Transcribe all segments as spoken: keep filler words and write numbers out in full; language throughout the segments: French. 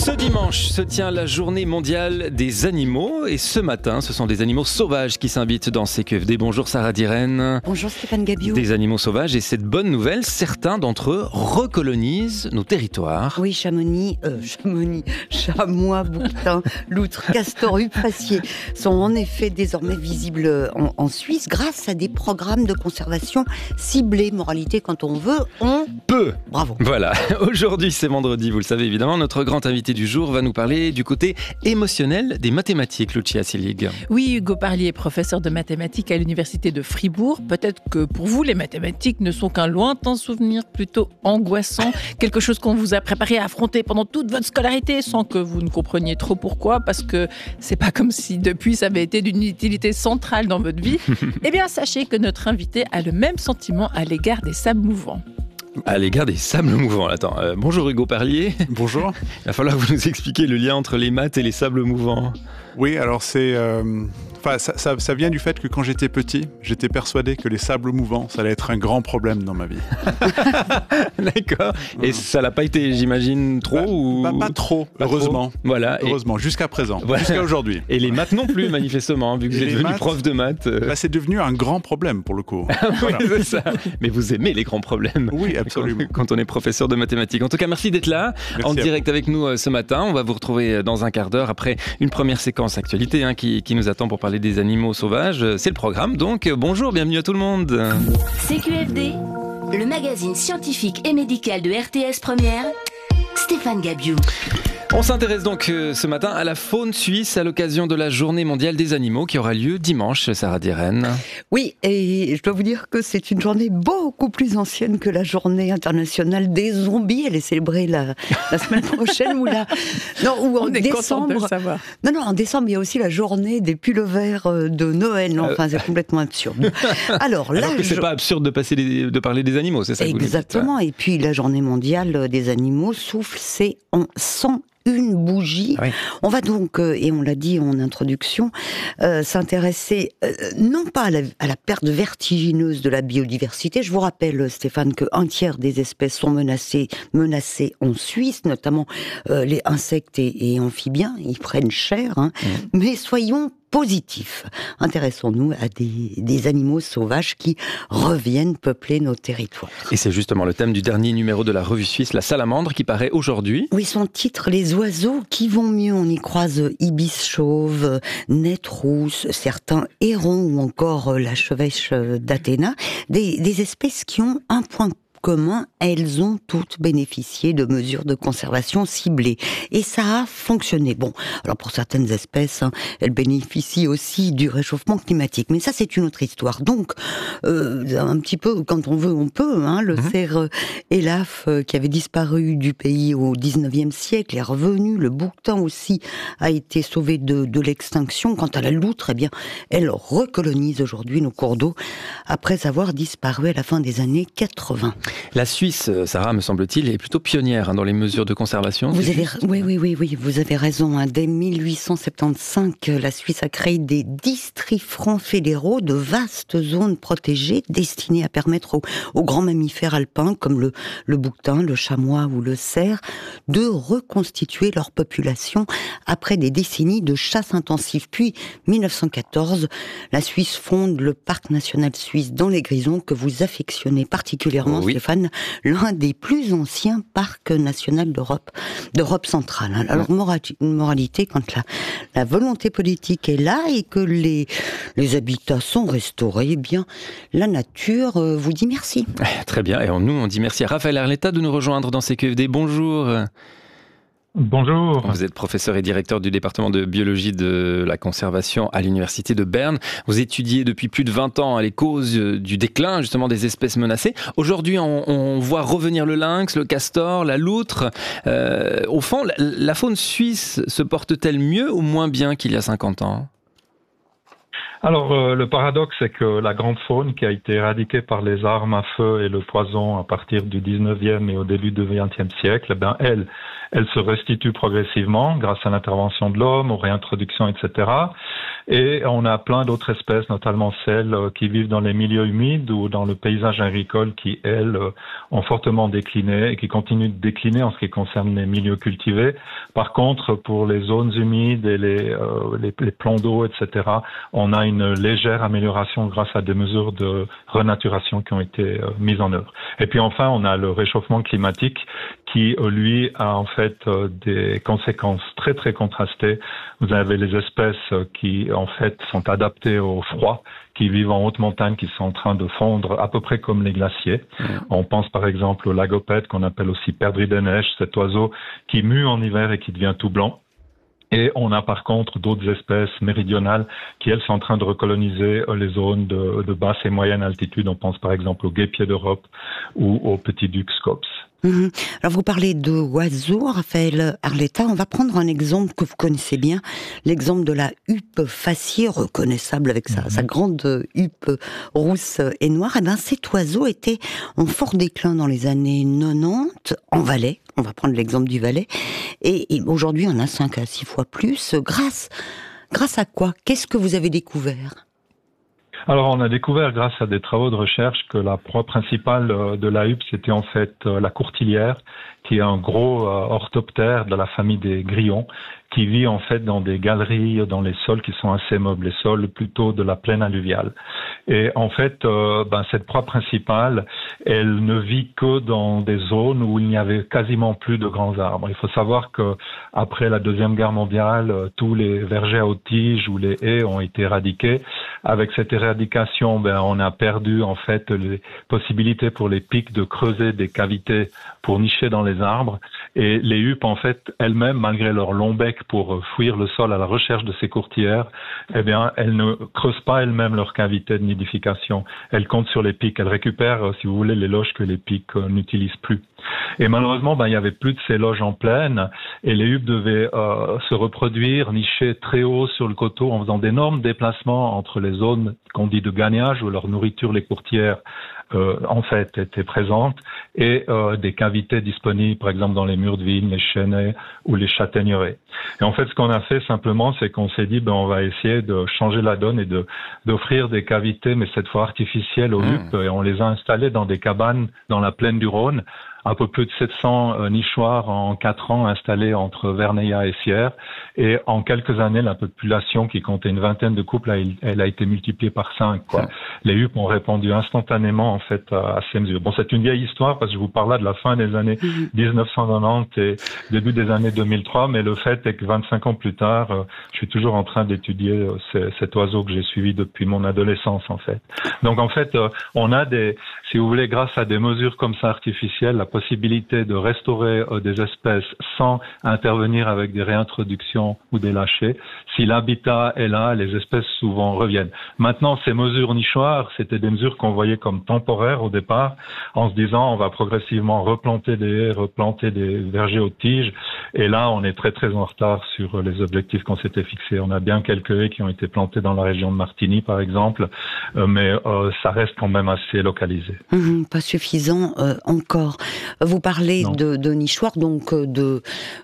Ce dimanche se tient la journée mondiale des animaux et ce matin, ce sont des animaux sauvages qui s'invitent dans C Q F D. Bonjour Sarah Dirène. Bonjour Stéphane Gabiou. Des animaux sauvages et cette bonne nouvelle, certains d'entre eux recolonisent nos territoires. Oui, Chamonix, euh, Chamonix, chamois, bouquetin, loutre, castor, hupacier sont en effet désormais visibles en, en Suisse grâce à des programmes de conservation ciblés. Moralité, quand on veut, on peut. Bravo. Voilà, aujourd'hui c'est vendredi, vous le savez évidemment, notre grand invité du jour va nous parler du côté émotionnel des mathématiques, Lucia Selig. Oui, Hugo Parlier est professeur de mathématiques à l'université de Fribourg. Peut-être que pour vous, les mathématiques ne sont qu'un lointain souvenir plutôt angoissant, quelque chose qu'on vous a préparé à affronter pendant toute votre scolarité sans que vous ne compreniez trop pourquoi, parce que c'est pas comme si depuis ça avait été d'une utilité centrale dans votre vie. Eh bien, sachez que notre invité a le même sentiment à l'égard des sables mouvants. À l'égard des sables mouvants. Attends, euh, bonjour Hugo Parlier. Bonjour. Il va falloir que vous nous expliquiez le lien entre les maths et les sables mouvants. Oui, alors c'est... Euh, ça, ça, ça vient du fait que quand j'étais petit, j'étais persuadé que les sables mouvants, ça allait être un grand problème dans ma vie. D'accord. Et ça l'a pas été, j'imagine, trop bah, ou... bah, Pas trop, pas heureusement. Trop. Voilà. Heureusement, et... jusqu'à présent, voilà. Jusqu'à aujourd'hui. Et les maths non plus, manifestement, vu que vous êtes devenu maths, prof de maths. Euh... Bah, c'est devenu un grand problème, pour le coup. Voilà. Oui, c'est ça. Mais vous aimez les grands problèmes. Oui, absolument. Quand, quand on est professeur de mathématiques. En tout cas, merci d'être là, merci en direct avec nous euh, ce matin. On va vous retrouver dans un quart d'heure après une première séquence actualité hein, qui, qui nous attend pour parler des animaux sauvages. C'est le programme, donc bonjour, bienvenue à tout le monde. C Q F D, le magazine scientifique et médical de R T S Première, Stéphane Gabiou. On s'intéresse donc euh, ce matin à la faune suisse à l'occasion de la Journée mondiale des animaux qui aura lieu dimanche, Sarah Dirène. Oui, et je dois vous dire que c'est une journée beaucoup plus ancienne que la Journée internationale des zombies. Elle est célébrée la, la semaine prochaine ou la... Non, ou en On est décembre. De le savoir. Non, non, en décembre, il y a aussi la Journée des pulls verts de Noël. Non, enfin, c'est complètement absurde. Alors, là, Alors que c'est je... pas absurde de, passer les, de parler des animaux, c'est ça que vous dites. Exactement, et puis la Journée mondiale des animaux souffle, c'est en cent une bougie. Ah oui. On va donc, euh, et on l'a dit en introduction, euh, s'intéresser euh, non pas à la, à la perte vertigineuse de la biodiversité. Je vous rappelle, Stéphane, qu'un tiers des espèces sont menacées, menacées en Suisse, notamment euh, les insectes et, et amphibiens. Ils prennent cher, hein. Mmh. Mais soyons positif. Intéressons-nous à des, des animaux sauvages qui reviennent peupler nos territoires. Et c'est justement le thème du dernier numéro de la revue suisse, la salamandre, qui paraît aujourd'hui. Oui, son titre, les oiseaux qui vont mieux. On y croise ibis chauve, nette rousse, certains hérons ou encore la chevêche d'Athéna. Des, des espèces qui ont un point commun, elles ont toutes bénéficié de mesures de conservation ciblées. Et ça a fonctionné. Bon, alors pour certaines espèces, hein, elles bénéficient aussi du réchauffement climatique. Mais ça, c'est une autre histoire. Donc, euh, un petit peu, quand on veut, on peut. Hein, le mmh. cerf élaphe, euh, qui avait disparu du pays au dix-neuvième siècle, est revenu. Le bouquetin aussi a été sauvé de, de l'extinction. Quant à la loutre, eh bien, elle recolonise aujourd'hui nos cours d'eau après avoir disparu à la fin des années quatre-vingts. La Suisse, Sarah, me semble-t-il, est plutôt pionnière hein, dans les mesures de conservation. Vous avez, oui, oui, oui, oui, vous avez raison. Hein. Dès mille huit cent soixante-quinze, la Suisse a créé des districts francs fédéraux, de vastes zones protégées destinées à permettre aux, aux grands mammifères alpins, comme le, le bouquetin, le chamois ou le cerf, de reconstituer leur population après des décennies de chasse intensive. Puis, mille neuf cent quatorze, la Suisse fonde le parc national suisse dans les Grisons, que vous affectionnez particulièrement, oui. Stéphane, l'un des plus anciens parcs nationaux d'Europe, d'Europe centrale. Alors, moralité, quand la, la volonté politique est là et que les, les habitats sont restaurés, eh bien, la nature euh, vous dit merci. Très bien, et nous, on dit merci à Raphaël Arletta de nous rejoindre dans C Q F D. Bonjour. Bonjour. Vous êtes professeur et directeur du département de biologie de la conservation à l'université de Berne. Vous étudiez depuis plus de vingt ans les causes du déclin justement des espèces menacées. Aujourd'hui, on, on voit revenir le lynx, le castor, la loutre. Euh, au fond, la, la faune suisse se porte-t-elle mieux ou moins bien qu'il y a cinquante ans ? Alors, euh, le paradoxe, c'est que la grande faune qui a été éradiquée par les armes à feu et le poison à partir du dix-neuvième et au début du vingtième siècle, eh bien, elle, elle se restitue progressivement grâce à l'intervention de l'homme, aux réintroductions, et cetera. Et on a plein d'autres espèces, notamment celles qui vivent dans les milieux humides ou dans le paysage agricole qui, elles, ont fortement décliné et qui continuent de décliner en ce qui concerne les milieux cultivés. Par contre, pour les zones humides et les, euh, les, les plans d'eau, et cetera, on a une légère amélioration grâce à des mesures de renaturation qui ont été euh, mises en œuvre. Et puis enfin, on a le réchauffement climatique qui, euh, lui, a en fait euh, des conséquences très très contrastées. Vous avez les espèces euh, qui, en fait, sont adaptées au froid, qui vivent en haute montagne, qui sont en train de fondre à peu près comme les glaciers. Mmh. On pense par exemple au lagopède, qu'on appelle aussi perdrix des neiges, cet oiseau qui mue en hiver et qui devient tout blanc. Et on a par contre d'autres espèces méridionales qui, elles, sont en train de recoloniser les zones de, de basse et moyenne altitude. On pense par exemple au guêpier d'Europe ou au petit duc scops. Mmh. Alors vous parlez de oiseaux, Raphaël Arletta. On va prendre un exemple que vous connaissez bien, l'exemple de la huppe faciée, reconnaissable avec sa, mmh. sa grande huppe rousse et noire. Et ben cet oiseau était en fort déclin dans les années quatre-vingt-dix en Valais. On va prendre l'exemple du Valais. Et, et aujourd'hui, on a cinq à six fois plus. Grâce, grâce à quoi? Qu'est-ce que vous avez découvert? Alors, on a découvert, grâce à des travaux de recherche, que la proie principale de la huppe, c'était en fait la courtilière, qui est un gros orthoptère de la famille des grillons, qui vit en fait dans des galeries, dans les sols qui sont assez meubles, les sols plutôt de la plaine alluviale. Et en fait, euh, ben, cette proie principale, elle ne vit que dans des zones où il n'y avait quasiment plus de grands arbres. Il faut savoir que après la Deuxième Guerre mondiale, euh, tous les vergers à haute tige ou les haies ont été éradiqués. Avec cette éradication, ben, on a perdu en fait les possibilités pour les pics de creuser des cavités pour nicher dans les arbres. Et les huppes, en fait, elles-mêmes, malgré leur long bec pour fuir le sol à la recherche de ces courtières, eh bien, elles ne creusent pas elles-mêmes leur cavité de nidification. Elles comptent sur les pics. Elles récupèrent, si vous voulez, les loges que les pics euh, n'utilisent plus. Et malheureusement, ben, il n'y avait plus de ces loges en plaine et les huppes devaient euh, se reproduire, nicher très haut sur le coteau en faisant d'énormes déplacements entre les zones qu'on dit de gagnage où leur nourriture, les courtières, Euh, en fait, étaient présentes et euh, des cavités disponibles, par exemple, dans les murs de vigne, les chênaies ou les châtaigneraies. Et en fait, ce qu'on a fait simplement, c'est qu'on s'est dit, ben, on va essayer de changer la donne et de d'offrir des cavités, mais cette fois artificielles aux mmh. huppes, et on les a installées dans des cabanes dans la plaine du Rhône. Un peu plus de sept cents euh, nichoirs en quatre ans installés entre Verneillac et Sierre. Et en quelques années, la population qui comptait une vingtaine de couples, elle, elle a été multipliée par cinq, quoi. Ouais. Les huppes ont répondu instantanément, en fait, à, à ces mesures. Bon, c'est une vieille histoire parce que je vous parle là de la fin des années mmh. dix-neuf cent quatre-vingt-dix et début des années deux mille trois, mais le fait est que vingt-cinq ans plus tard, euh, je suis toujours en train d'étudier euh, c- cet oiseau que j'ai suivi depuis mon adolescence, en fait. Donc, en fait, euh, on a des, si vous voulez, grâce à des mesures comme ça artificielles, la possibilité de restaurer euh, des espèces sans intervenir avec des réintroductions ou des lâchers. Si l'habitat est là, les espèces souvent reviennent. Maintenant, ces mesures nichoirs, c'était des mesures qu'on voyait comme temporaires au départ, en se disant on va progressivement replanter des haies, replanter des vergers aux tiges. Et là, on est très très en retard sur les objectifs qu'on s'était fixés. On a bien quelques haies qui ont été plantées dans la région de Martigny, par exemple, euh, mais euh, ça reste quand même assez localisé. Mmh, pas suffisant euh, encore. Vous parlez de, de nichoir, donc de,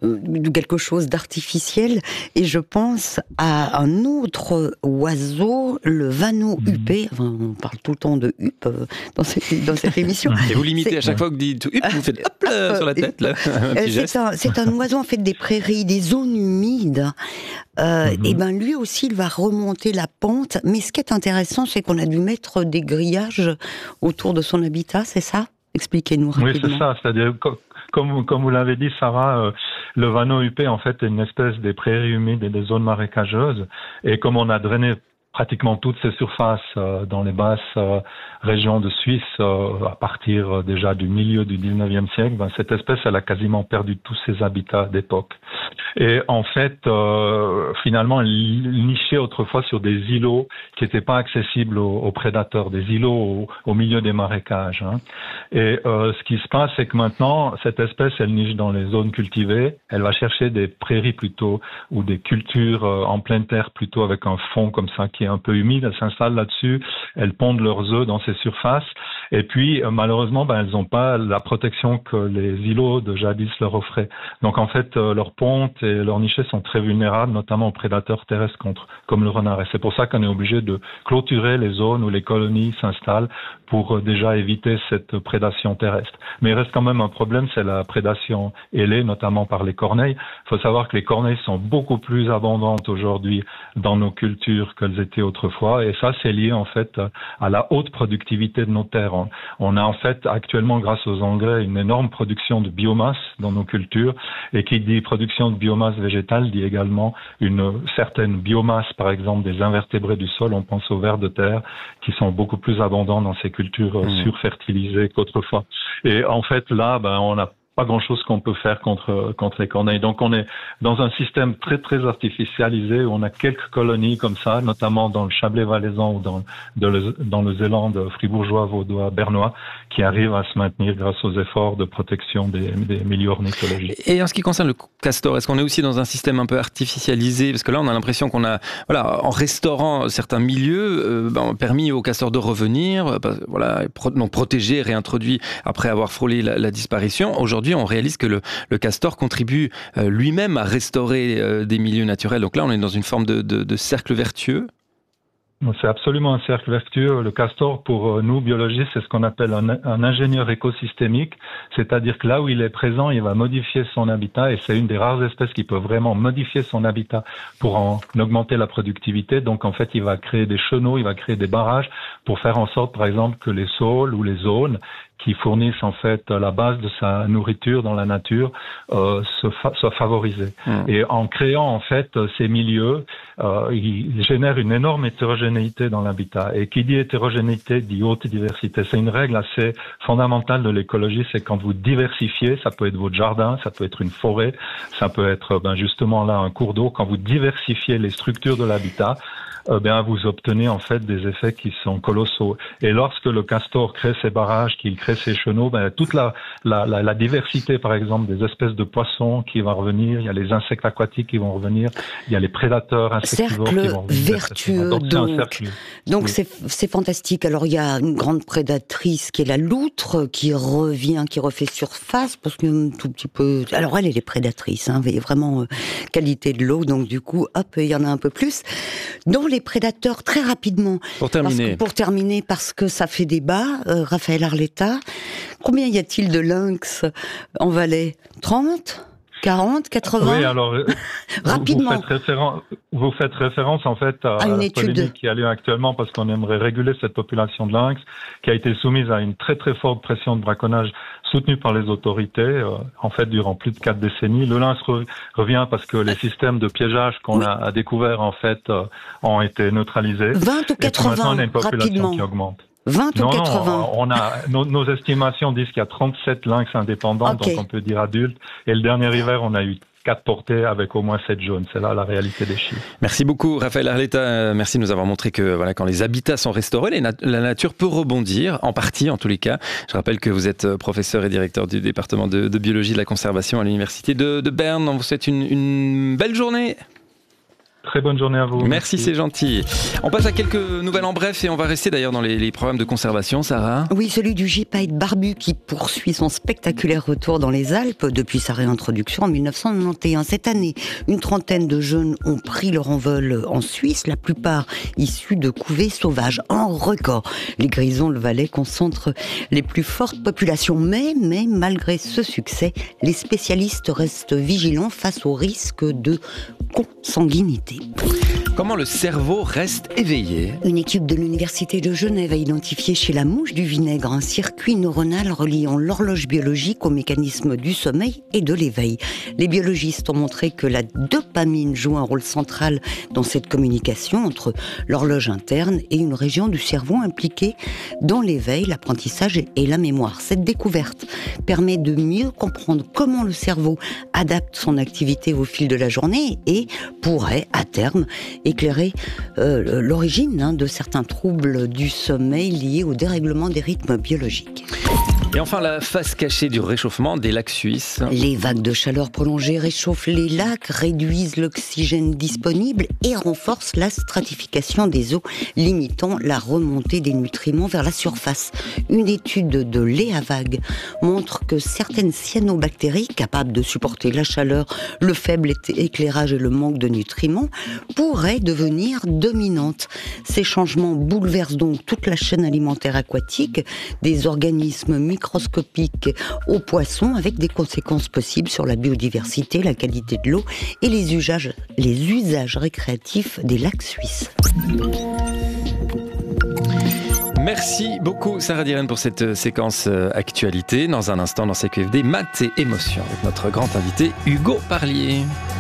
de quelque chose d'artificiel, et je pense à un autre oiseau, le vanneau huppé. Enfin, on parle tout le temps de huppe dans cette, dans cette émission. Et vous limitez c'est... à chaque fois que vous dites huppe, vous faites hop là, sur la tête. Là, un petit c'est, un, c'est un oiseau en fait des prairies, des zones humides. Euh, mm-hmm. Et ben lui aussi, il va remonter la pente. Mais ce qui est intéressant, c'est qu'on a dû mettre des grillages autour de son habitat, c'est ça? Expliquez-nous rapidement. Oui, c'est ça. C'est-à-dire, comme, comme vous l'avez dit, Sarah, euh, le vanneau huppé, en fait, est une espèce des prairies humides et des zones marécageuses. Et comme on a drainé pratiquement toutes ces surfaces euh, dans les basses euh, régions de Suisse euh, à partir euh, déjà du milieu du dix-neuvième siècle, ben, cette espèce, elle a quasiment perdu tous ses habitats d'époque. Et en fait, euh, finalement, ils nichaient autrefois sur des îlots qui n'étaient pas accessibles aux, aux prédateurs, des îlots au, au milieu des marécages. Hein. Et euh, ce qui se passe, c'est que maintenant, cette espèce, elle niche dans les zones cultivées. Elle va chercher des prairies plutôt ou des cultures euh, en pleine terre plutôt avec un fond comme ça qui est un peu humide. Elles s'installent là-dessus, elles pondent leurs œufs dans ces surfaces. Et puis, euh, malheureusement, ben, elles n'ont pas la protection que les îlots de jadis leur offraient. Donc, en fait, euh, leurs pontes et leurs nichés sont très vulnérables, notamment aux prédateurs terrestres contre, comme le renard. Et c'est pour ça qu'on est obligé de clôturer les zones où les colonies s'installent pour euh, déjà éviter cette prédation terrestre. Mais il reste quand même un problème, c'est la prédation ailée, notamment par les corneilles. Il faut savoir que les corneilles sont beaucoup plus abondantes aujourd'hui dans nos cultures qu'elles étaient autrefois. Et ça, c'est lié en fait à la haute productivité de nos terres. On a en fait actuellement, grâce aux engrais, une énorme production de biomasse dans nos cultures. Et qui dit production de biomasse végétale dit également une certaine biomasse, par exemple des invertébrés du sol. On pense aux vers de terre qui sont beaucoup plus abondants dans ces cultures mmh. surfertilisées qu'autrefois. Et en fait, là, ben, on a pas grand-chose qu'on peut faire contre contre les corneilles. Donc on est dans un système très très artificialisé où on a quelques colonies comme ça, notamment dans le Chablais valaisan ou dans dans le, dans le Zélande fribourgeois, vaudois, bernois, qui arrivent à se maintenir grâce aux efforts de protection des, des milieux ornithologiques. Et en ce qui concerne le castor, est-ce qu'on est aussi dans un système un peu artificialisé? Parce que là, on a l'impression qu'on a, voilà, en restaurant certains milieux, euh, ben, permis aux castors de revenir, euh, voilà, pro, non, protégés, réintroduits après avoir frôlé la, la disparition. Aujourd'hui, on réalise que le, le castor contribue euh, lui-même à restaurer euh, des milieux naturels. Donc là, on est dans une forme de, de, de cercle vertueux. C'est absolument un cercle vertueux. Le castor, pour nous, biologistes, c'est ce qu'on appelle un, un ingénieur écosystémique. C'est-à-dire que là où il est présent, il va modifier son habitat. Et c'est une des rares espèces qui peut vraiment modifier son habitat pour en augmenter la productivité. Donc, en fait, il va créer des chenaux, il va créer des barrages pour faire en sorte, par exemple, que les saules ou les zones qui fournissent en fait la base de sa nourriture dans la nature euh, se fa- soient favorisés. Mmh. Et en créant en fait ces milieux, euh, il génère une énorme hétérogénéité dans l'habitat. Et qui dit hétérogénéité dit haute diversité. C'est une règle assez fondamentale de l'écologie, c'est quand vous diversifiez, ça peut être votre jardin, ça peut être une forêt, ça peut être ben, justement là un cours d'eau. Quand vous diversifiez les structures de l'habitat, Euh, bien, vous obtenez en fait des effets qui sont colossaux. Et lorsque le castor crée ses barrages, qu'il crée ses chenaux, ben, toute la, la, la, la diversité, par exemple, des espèces de poissons qui vont revenir, il y a les insectes aquatiques qui vont revenir, il y a les prédateurs insectivores cercle qui vont revenir. Vertueux, donc, donc, cercle. donc oui. c'est, c'est fantastique. Alors, il y a une grande prédatrice qui est la loutre, qui revient, qui refait surface, parce que un tout petit peu... Alors, elle, elle est prédatrice, hein, vraiment euh, qualité de l'eau, donc du coup, hop, il y en a un peu plus. Dans les prédateurs, très rapidement. Pour terminer. Parce que, pour terminer, parce que ça fait débat, euh, Raphaël Arletta, combien y a-t-il de lynx en Valais? trente? quarante, quatre-vingts? Oui, alors, rapidement. Vous faites, référence, vous faites référence, en fait, à, à la étude. Polémique qui a lieu actuellement parce qu'on aimerait réguler cette population de lynx qui a été soumise à une très très forte pression de braconnage soutenue par les autorités, euh, en fait, durant plus de quatre décennies. Le lynx re- revient parce que les systèmes de piégeage qu'on oui. a, a découvert, en fait, euh, ont été neutralisés. vingt ou quatre-vingts, maintenant, on a une population rapidement. qui augmente. vingt ou non, quatre-vingts? Non, on a, nos, nos estimations disent qu'il y a trente-sept lynx indépendants, okay. donc on peut dire adultes. Et le dernier hiver, on a eu quatre portées avec au moins sept jaunes. C'est là la réalité des chiffres. Merci beaucoup, Raphaël Arletta. Merci de nous avoir montré que voilà, quand les habitats sont restaurés, les nat- la nature peut rebondir, en partie en tous les cas. Je rappelle que vous êtes professeur et directeur du département de, de biologie de la conservation à l'université de, de Berne. On vous souhaite une, une belle journée. Très bonne journée à vous. Merci, Merci, c'est gentil. On passe à quelques nouvelles en bref et on va rester d'ailleurs dans les, les programmes de conservation, Sarah. Oui, celui du gypaète barbu qui poursuit son spectaculaire retour dans les Alpes depuis sa réintroduction en dix-neuf cent quatre-vingt-onze. Cette année, une trentaine de jeunes ont pris leur envol en Suisse, la plupart issus de couvées sauvages. En record, les Grisons, le Valais concentrent les plus fortes populations. Mais, mais malgré ce succès, les spécialistes restent vigilants face au risque de consanguinité. Comment le cerveau reste éveillé? Une équipe de l'Université de Genève a identifié chez la mouche du vinaigre un circuit neuronal reliant l'horloge biologique au mécanisme du sommeil et de l'éveil. Les biologistes ont montré que la dopamine joue un rôle central dans cette communication entre l'horloge interne et une région du cerveau impliquée dans l'éveil, l'apprentissage et la mémoire. Cette découverte permet de mieux comprendre comment le cerveau adapte son activité au fil de la journée et pourrait, à terme, éclairer euh, l'origine hein, de certains troubles du sommeil liés au dérèglement des rythmes biologiques. Et enfin, la face cachée du réchauffement des lacs suisses. Les vagues de chaleur prolongées réchauffent les lacs, réduisent l'oxygène disponible et renforcent la stratification des eaux, limitant la remontée des nutriments vers la surface. Une étude de l'EAVAG montre que certaines cyanobactéries, capables de supporter la chaleur, le faible éclairage et le manque de nutriments, pourraient devenir dominantes. Ces changements bouleversent donc toute la chaîne alimentaire aquatique, des organismes microscopiques aux poissons, avec des conséquences possibles sur la biodiversité, la qualité de l'eau et les usages, les usages récréatifs des lacs suisses. Merci beaucoup Sarah Diren pour cette séquence actualité. Dans un instant dans C Q F D, maths et émotions avec notre grand invité Hugo Parlier.